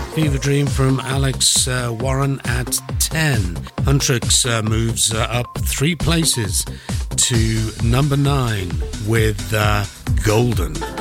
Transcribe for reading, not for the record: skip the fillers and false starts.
Fever Dream from Alex Warren at 10. Huntrix moves up 3 places to number 9 with Golden.